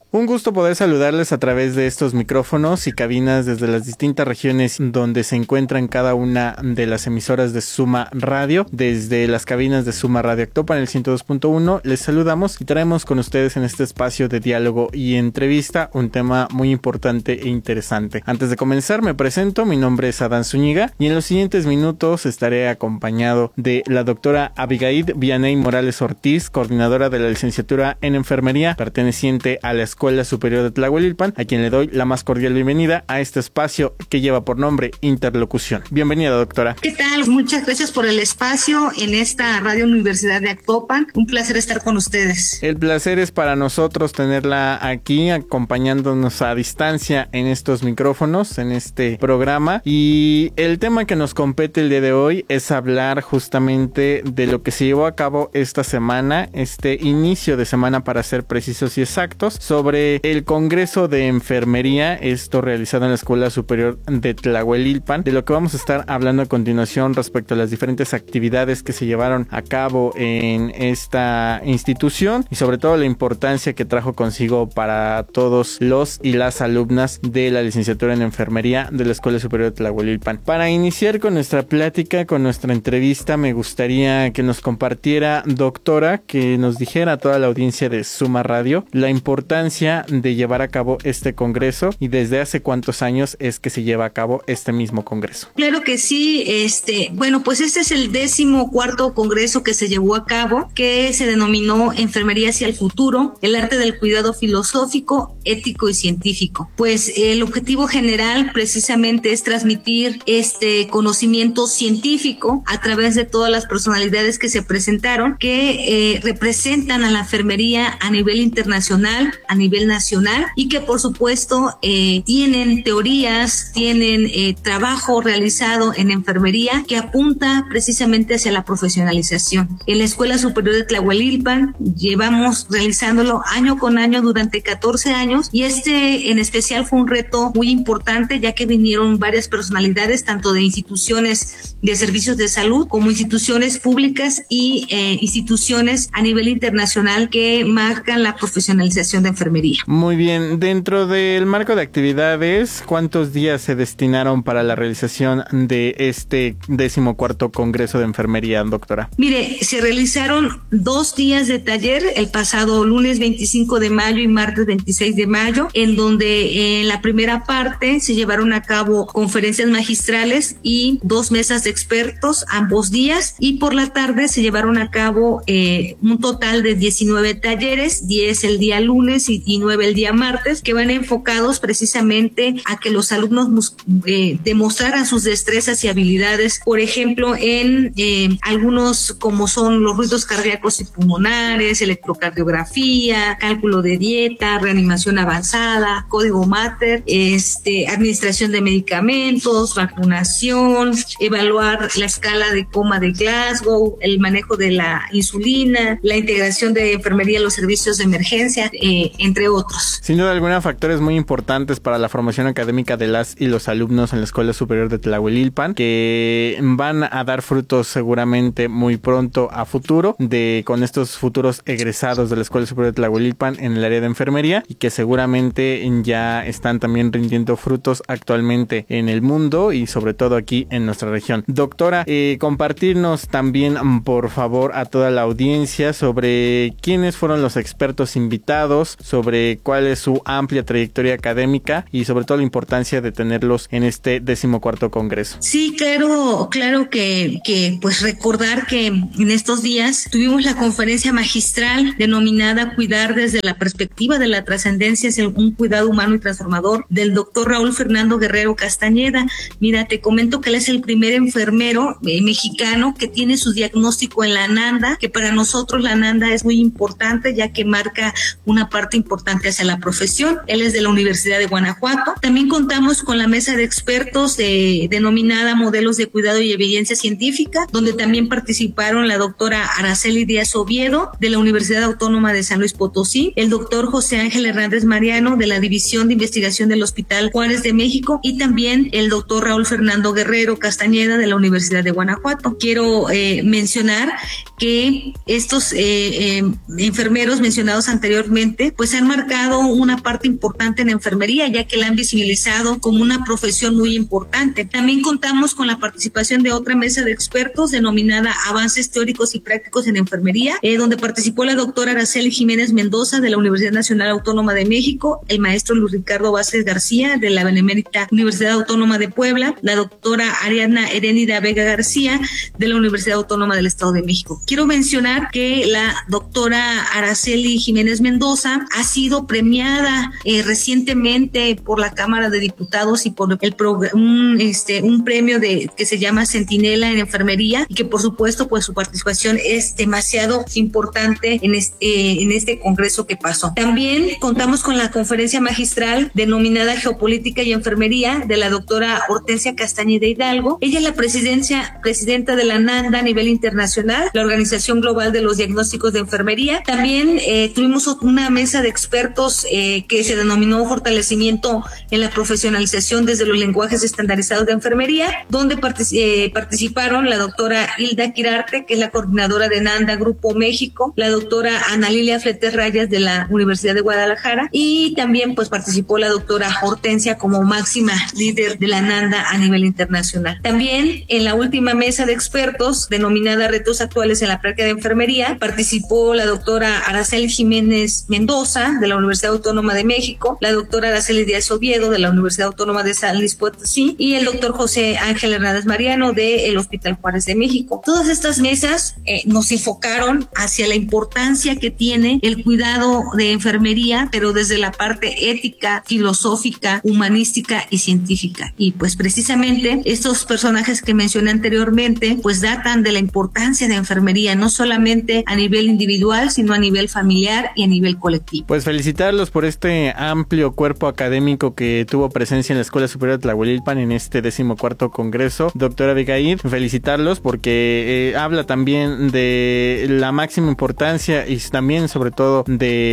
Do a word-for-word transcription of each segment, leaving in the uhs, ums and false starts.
Un gusto poder saludarles a través de estos micrófonos y cabinas desde las distintas regiones donde se encuentran cada una de las emisoras de Suma Radio. Desde las cabinas de Suma Radio Actopan, el ciento dos punto uno, les saludamos y traemos con ustedes en este espacio de diálogo y entrevista un tema muy importante e interesante. Antes de comenzar, me presento, mi nombre es Adán Zúñiga y en los siguientes minutos estaré acompañado de la doctora Abigail Vianey Morales Ortiz, coordinadora de la licenciatura en enfermería, perteneciente a la Escuela Superior de Tlahuelilpan, a quien le doy la más cordial bienvenida a este espacio que lleva por nombre Interlocución. Bienvenida, doctora. ¿Qué tal? Muchas gracias por el espacio en esta Radio Universidad de Actopan. Un placer estar con ustedes. El placer es para nosotros tenerla aquí acompañándonos a distancia en estos micrófonos, en este programa. Y el tema que nos compete el día de hoy es hablar justamente de lo que se llevó a cabo esta semana, este inicio de semana para ser precisos y exactos, sobre el Congreso de Enfermería, esto realizado en la Escuela Superior de Tlahuelilpan, de lo que vamos a estar hablando a continuación respecto a las diferentes actividades que se llevaron a cabo en esta institución y sobre todo la importancia que trajo consigo para todos los y las alumnas de la licenciatura en enfermería de la Escuela Superior de Tlahuelilpan. Para iniciar con nuestra plática, con nuestra entrevista, me gustaría que nos compartiera, doctora, que nos dijera a toda la audiencia de Suma Radio la importancia de llevar a cabo este congreso y desde hace cuántos años es que se lleva a cabo este mismo congreso. Claro que sí, este, bueno, pues este es el décimo cuarto congreso que se llevó a cabo, que se denominó Enfermería hacia el futuro, el arte del cuidado filosófico, ético y científico. Pues el objetivo general precisamente es transmitir este conocimiento científico a través de todas las personalidades que se presentaron, que eh, representan a la enfermería a nivel internacional, a nivel nacional, y que por supuesto eh, tienen teorías, tienen eh, trabajo realizado en enfermería que apunta precisamente hacia la profesionalización. En la Escuela Superior de Tlahuelilpan llevamos realizándolo año con año durante catorce años, y este en especial fue un reto muy importante, ya que vinieron varias personalidades tanto de instituciones de servicios de salud como instituciones públicas y eh, instituciones a nivel internacional que marcan la profesionalización de enfermería. Muy bien, dentro del marco de actividades, ¿cuántos días se destinaron para la realización de este decimocuarto Congreso de Enfermería, doctora? Mire, se realizaron dos días de taller, el pasado lunes veinticinco de mayo y martes veintiséis de mayo, en donde en la primera parte se llevaron a cabo conferencias magistrales y dos mesas de expertos ambos días, y por la tarde se llevaron a cabo eh, un total de diecinueve talleres, diez el día lunes y y nueve el día martes, que van enfocados precisamente a que los alumnos eh, demostraran sus destrezas y habilidades, por ejemplo, en eh, algunos como son los ruidos cardíacos y pulmonares, electrocardiografía, cálculo de dieta, reanimación avanzada, código Mater, este, administración de medicamentos, vacunación, evaluar la escala de coma de Glasgow, el manejo de la insulina, la integración de enfermería en los servicios de emergencia, eh, entre otros. Sin duda alguna, factores muy importantes para la formación académica de las y los alumnos en la Escuela Superior de Tlahuelilpan, que van a dar frutos seguramente muy pronto a futuro, de con estos futuros egresados de la Escuela Superior de Tlahuelilpan en el área de enfermería, y que seguramente ya están también rindiendo frutos actualmente en el mundo y sobre todo aquí en nuestra región. Doctora, eh, compartirnos también, por favor, a toda la audiencia sobre quiénes fueron los expertos invitados, sobre cuál es su amplia trayectoria académica y sobre todo la importancia de tenerlos en este decimocuarto congreso. Sí, claro, claro que, que pues recordar que en estos días tuvimos la conferencia magistral denominada Cuidar desde la perspectiva de la trascendencia hacia un cuidado humano y transformador, del doctor Raúl Fernando Guerrero Castañeda. Mira, te comento que él es el primer enfermero eh, mexicano que tiene su diagnóstico en la ANANDA, que para nosotros la ANANDA es muy importante ya que marca una parte importante hacia la profesión. Él es de la Universidad de Guanajuato. También contamos con la mesa de expertos de, denominada Modelos de Cuidado y Evidencia Científica, donde también participaron la doctora Araceli Díaz Oviedo de la Universidad Autónoma de San Luis Potosí, el doctor José Ángel Hernández Mariano de la División de Investigación del Hospital Juárez de México, y también el doctor Raúl Fernando Guerrero Castañeda de la Universidad de Guanajuato. Quiero eh, mencionar que estos eh, eh, enfermeros mencionados anteriormente pues han han marcado una parte importante en la enfermería, ya que la han visibilizado como una profesión muy importante. También contamos con la participación de otra mesa de expertos denominada Avances Teóricos y Prácticos en Enfermería, eh, donde participó la doctora Araceli Jiménez Mendoza de la Universidad Nacional Autónoma de México, el maestro Luis Ricardo Vázquez García de la Benemérita Universidad Autónoma de Puebla, la doctora Ariadna Heréndida Vega García de la Universidad Autónoma del Estado de México. Quiero mencionar que la doctora Araceli Jiménez Mendoza ha sido premiada eh, recientemente por la Cámara de Diputados y por el pro, un, este, un premio de, que se llama Centinela en Enfermería, y que por supuesto pues su participación es demasiado importante en este, eh, en este congreso que pasó. También contamos con la conferencia magistral denominada Geopolítica y Enfermería de la doctora Hortensia Castañeda Hidalgo. Ella es la presidencia, presidenta de la NANDA a nivel internacional, la Organización Global de los Diagnósticos de Enfermería. También eh, tuvimos una mesa de expertos eh, que se denominó Fortalecimiento en la Profesionalización desde los lenguajes estandarizados de enfermería, donde partic- eh, participaron la doctora Hilda Quirarte, que es la coordinadora de NANDA Grupo México, la doctora Ana Lilia Fletes Rayas de la Universidad de Guadalajara, y también pues participó la doctora Hortensia como máxima líder de la NANDA a nivel internacional. También en la última mesa de expertos denominada Retos Actuales en la Práctica de Enfermería participó la doctora Araceli Jiménez Mendoza de la Universidad Autónoma de México, la doctora Araceli Díaz Oviedo de la Universidad Autónoma de San Luis Potosí y el doctor José Ángel Hernández Mariano del Hospital Juárez de México. Todas estas mesas eh, nos enfocaron hacia la importancia que tiene el cuidado de enfermería, pero desde la parte ética, filosófica, humanística y científica. Y pues precisamente estos personajes que mencioné anteriormente pues datan de la importancia de enfermería, no solamente a nivel individual, sino a nivel familiar y a nivel colectivo. Pues felicitarlos por este amplio cuerpo académico que tuvo presencia en la Escuela Superior de Tlahuelilpan en este decimocuarto congreso. Doctora Abigail, felicitarlos porque eh, habla también de la máxima importancia y también sobre todo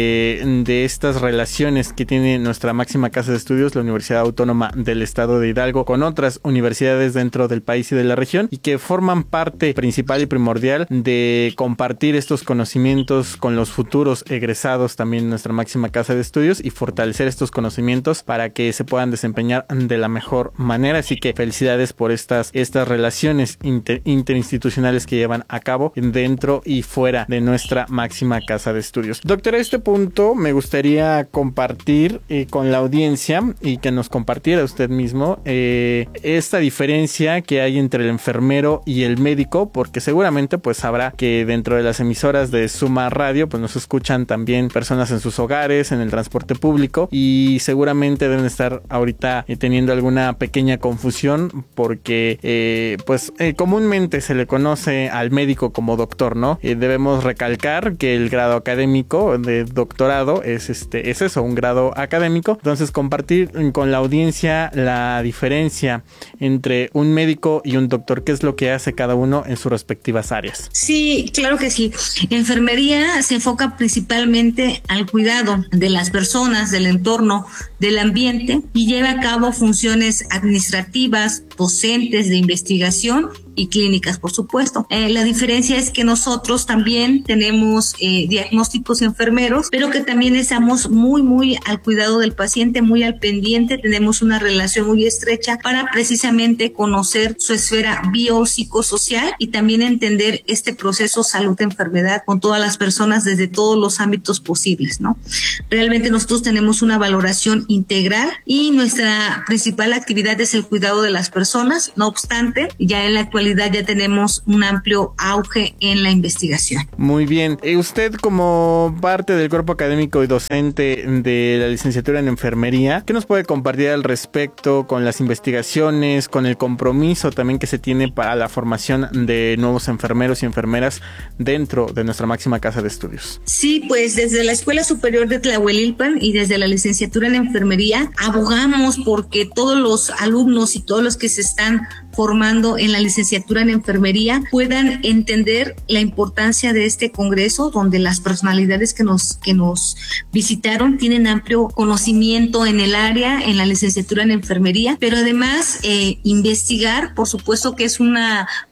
de, de estas relaciones que tiene nuestra máxima casa de estudios, la Universidad Autónoma del Estado de Hidalgo, con otras universidades dentro del país y de la región, y que forman parte principal y primordial de compartir estos conocimientos con los futuros egresados también en nuestra máxima casa de estudios y fortalecer estos conocimientos para que se puedan desempeñar de la mejor manera. Así que felicidades por estas, estas relaciones inter, interinstitucionales que llevan a cabo dentro y fuera de nuestra máxima casa de estudios. Doctora, a este punto me gustaría compartir eh, con la audiencia y que nos compartiera usted mismo eh, esta diferencia que hay entre el enfermero y el médico, porque seguramente pues sabrá que dentro de las emisoras de Suma Radio pues nos escuchan también personas en sus hogares, en el transporte público, y seguramente deben estar ahorita eh, teniendo alguna pequeña confusión porque eh, pues eh, comúnmente se le conoce al médico como doctor, ¿no? Eh, debemos recalcar que el grado académico de doctorado es este es eso, un grado académico. Entonces compartir con la audiencia la diferencia entre un médico y un doctor, qué es lo que hace cada uno en sus respectivas áreas. Sí, claro que sí. Enfermería se enfoca principalmente al cuidado de las personas, del entorno, del ambiente, y lleva a cabo funciones administrativas, docentes, de investigación y clínicas, por supuesto. Eh, la diferencia es que nosotros también tenemos eh, diagnósticos enfermeros, pero que también estamos muy, muy al cuidado del paciente, muy al pendiente. Tenemos una relación muy estrecha para precisamente conocer su esfera biopsicosocial y también entender este proceso salud-enfermedad con todas las personas desde todos los ámbitos posibles, ¿no? Realmente nosotros tenemos una valoración integral y nuestra principal actividad es el cuidado de las personas. No obstante, ya en la actualidad ya tenemos un amplio auge en la investigación. Muy bien. Eh, usted como parte del cuerpo académico y docente de la licenciatura en enfermería, ¿qué nos puede compartir al respecto con las investigaciones, con el compromiso también que se tiene para la formación de nuevos enfermeros y enfermeras dentro de nuestra máxima casa de estudios? Sí, pues desde la Escuela Superior de Tlahuelilpan y desde la licenciatura en enfermería abogamos porque todos los alumnos y todos los que se están formando en la licenciatura en enfermería puedan entender la importancia de este congreso, donde las personalidades que nos que nos visitaron tienen amplio conocimiento en el área, en la licenciatura en enfermería, pero además eh, investigar, por supuesto que es una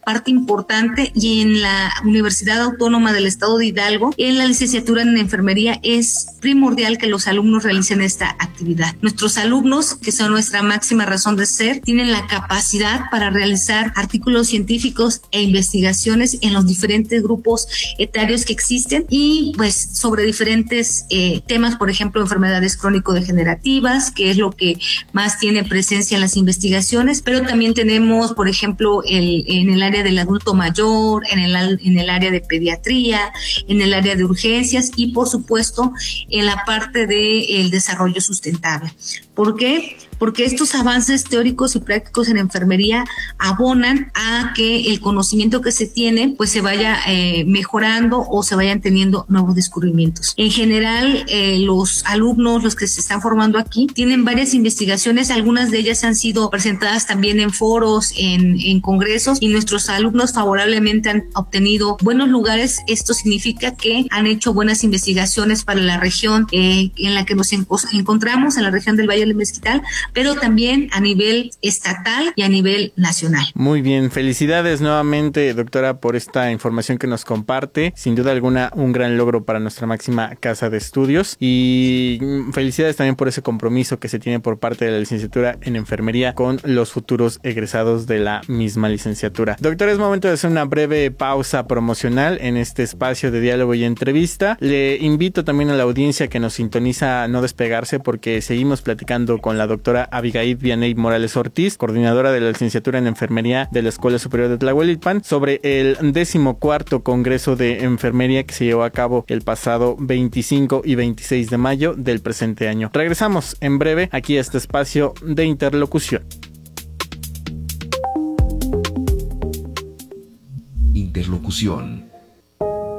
parte importante, y en la Universidad Autónoma del Estado de Hidalgo, en la licenciatura en enfermería, es primordial que los alumnos realicen esta actividad. Nuestros alumnos, que son nuestra máxima razón de ser, tienen la capacidad para realizar artículos científicos e investigaciones en los diferentes grupos etarios que existen, y pues sobre diferentes eh, temas, por ejemplo, enfermedades crónico-degenerativas, que es lo que más tiene presencia en las investigaciones, pero también tenemos, por ejemplo, el, en el área del adulto mayor, en el, en el área de pediatría, en el área de urgencias y, por supuesto, en la parte del desarrollo sustentable. ¿Por qué? Porque estos avances teóricos y prácticos en enfermería abonan a que el conocimiento que se tiene pues se vaya eh, mejorando o se vayan teniendo nuevos descubrimientos. En general, eh, los alumnos, los que se están formando aquí, tienen varias investigaciones, algunas de ellas han sido presentadas también en foros, en, en congresos, y nuestros alumnos favorablemente han obtenido buenos lugares. Esto significa que han hecho buenas investigaciones para la región eh, en la que nos en- encontramos, en la región del Valle del Mezquital, pero también a nivel estatal y a nivel nacional. Muy bien, felicidades nuevamente, doctora, por esta información que nos comparte. Sin duda alguna, un gran logro para nuestra máxima casa de estudios, y felicidades también por ese compromiso que se tiene por parte de la licenciatura en enfermería con los futuros egresados de la misma licenciatura. Doctora, es momento de hacer una breve pausa promocional en este espacio de diálogo y entrevista. Le invito también a la audiencia que nos sintoniza a no despegarse, porque seguimos platicando con la doctora Abigail Vianey Morales Ortiz, coordinadora de la licenciatura en enfermería de la Escuela Superior de Tlahuelilpan, sobre el decimocuarto Congreso de Enfermería que se llevó a cabo el pasado veinticinco y veintiséis de mayo del presente año. Regresamos en breve aquí a este espacio de interlocución. Interlocución.